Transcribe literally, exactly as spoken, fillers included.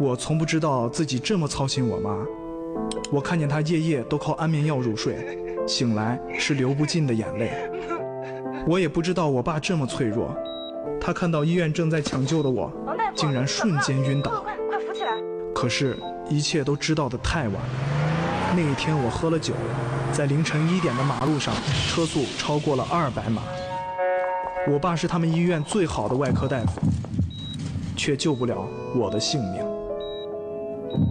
我从不知道自己这么操心我妈。我看见她夜夜都靠安眠药入睡，醒来是流不尽的眼泪。我也不知道我爸这么脆弱，他看到医院正在抢救的我，竟然瞬间晕倒。 快快扶起来！ 可是，一切都知道得太晚。那一天我喝了酒，在凌晨一点的马路上，车速超过了二百码。我爸是他们医院最好的外科大夫，却救不了我的性命。